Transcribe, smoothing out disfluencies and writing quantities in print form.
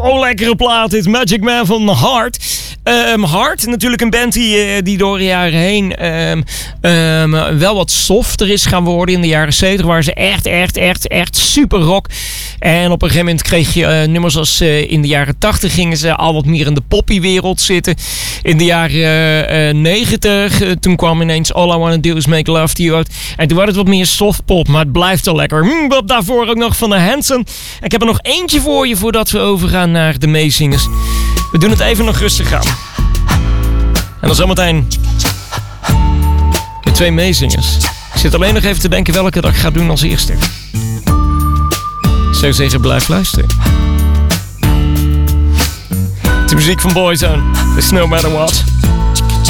Zo'n lekkere plaat is Magic Man van Heart. Heart, natuurlijk een band die door de jaren heen wel wat softer is gaan worden. In de jaren 70 waren ze echt super rock. En op een gegeven moment kreeg je nummers als in de jaren 80 gingen ze al wat meer in de poppywereld zitten. In de jaren 90, toen kwam ineens All I Wanna Do Is Make Love To You out. En toen werd het wat meer softpop, maar het blijft al lekker. Wat daarvoor ook nog van de Hanson. En ik heb er nog eentje voor je voordat we overgaan naar de meezingers. We doen het even nog rustig aan. En dan zometeen de 2 meezingers. Ik zit alleen nog even te denken welke dat ik ga doen als eerste. Ik zou zeggen, blijf luisteren. De muziek van Boyzone. It's No Matter What.